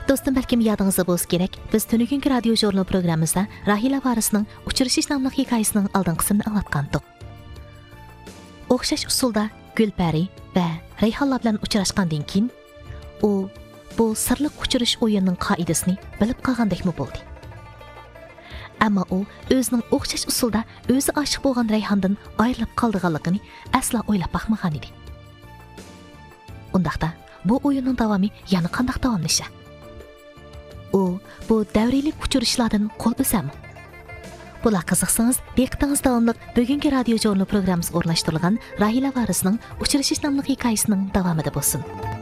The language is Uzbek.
Dostum, balkim yadingizda bo'lsa kerak, biz tunugungi radio jurnal programmamizda Rahila Varisning Uchrashish nomli hikoyasining oldingi qismini anglatgandik. O'xshash usulda Gulpari va Rayhonlar bilan uchrashgandan keyin u bu sirli uchrash o'yinining qoidasini bilib qolgandekmi bo'ldi. Ammo u o'zining o'xshash usulda o'zi oshiq bo'lgan Rayhondan ayrilib qolganligini asla o'ylab baxmagan edi. Undaqda bu o'yinning davomi yana qanday davomlashadi? U bu davriylik uchrashlardan qo'l o'sami? Bular qiziqsangiz, diqqatingiz davomli bugungi radio jurnal programmasiga o'rnashtirilgan Rahila Varisning Uchrashish nomli hikoyasining davomida bo'lsin.